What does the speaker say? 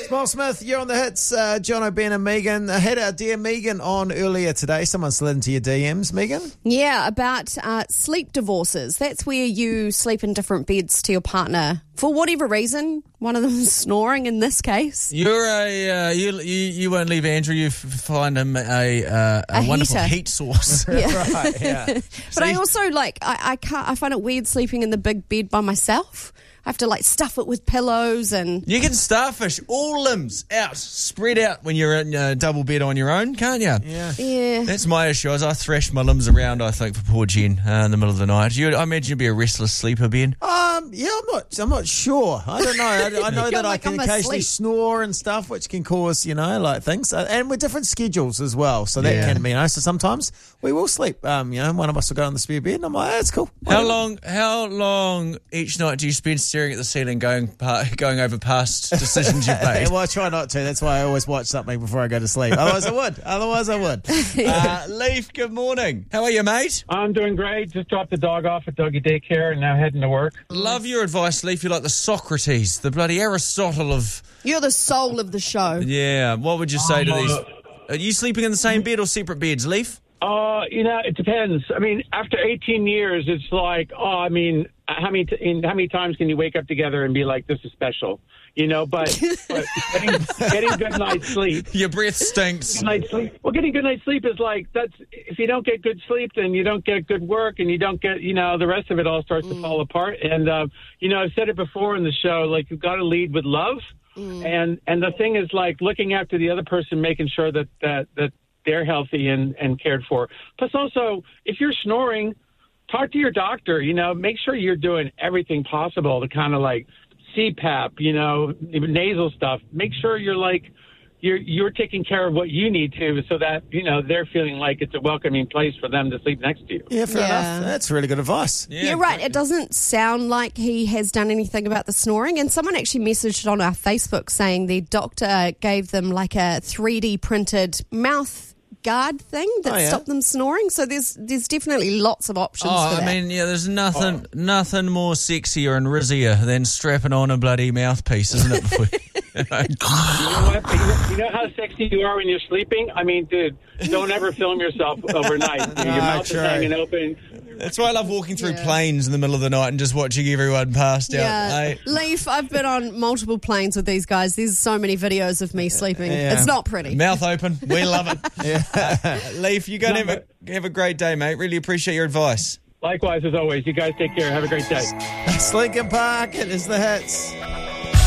Small Smith, you're on the hits. John O'Ben and Megan. I had our dear Megan on earlier today. Someone slid into your DMs, Megan. Yeah, about sleep divorces. That's where you sleep in different beds to your partner for whatever reason. One of them is snoring in this case. You're you won't leave Andrew. You find him a wonderful heat source. Yeah. Right, yeah. But I also I find it weird sleeping in the big bed by myself. I have to stuff it with pillows and... You can starfish all limbs out, spread out when you're in a double bed on your own, can't you? Yeah. That's my issue. As I thrash my limbs around, I think, for poor Jen in the middle of the night. I imagine you'd be a restless sleeper, Ben. Yeah, I'm not sure. I don't know. I know that I can occasionally snore and stuff, which can cause, things. And with different schedules as well. So that can be nice. So sometimes we will sleep. One of us will go on the spare bed and I'm like, that's cool. How long each night do you spend staring at the ceiling going over past decisions you've made? Well, I try not to. That's why I always watch something before I go to sleep. Otherwise I would. Leif, good morning. How are you, mate? I'm doing great. Just dropped the dog off at doggy daycare and now heading to work. Love your advice, Leif. You're like the Socrates, the bloody Aristotle of... You're the soul of the show. Yeah. What would you say to these... Are you sleeping in the same bed or separate beds, Leif? It depends. I mean, after 18 years, it's like, how many times can you wake up together and be like, this is special? But getting good night's sleep. Your breath stinks. Good night's sleep. Well, getting good night's sleep is if you don't get good sleep, then you don't get good work and you don't get, the rest of it all starts to fall apart. And, I've said it before in the show, you've got to lead with love. And the thing is looking after the other person, making sure that they're healthy and cared for. Plus also, if you're snoring, talk to your doctor, make sure you're doing everything possible to kind of CPAP, nasal stuff. Make sure you're taking care of what you need to so that, they're feeling like it's a welcoming place for them to sleep next to you. Yeah, fair enough. That's really good advice. Yeah, you're right. It doesn't sound like he has done anything about the snoring. And someone actually messaged on our Facebook saying the doctor gave them a 3D printed mouth guard thing that stopped them snoring. So there's definitely lots of options for that. There's nothing more sexier and rizzier than strapping on a bloody mouthpiece, isn't it? You know what? You know how sexy you are when you're sleeping? I mean, dude, don't ever film yourself overnight. Your mouth is hanging open. That's why I love walking through planes in the middle of the night and just watching everyone passed out. Leif, I've been on multiple planes with these guys. There's so many videos of me sleeping. Yeah. It's not pretty. Mouth open. We love it. Leif, you're going to have a great day, mate. Really appreciate your advice. Likewise, as always. You guys take care. Have a great day. Lincoln Park, it is the hits.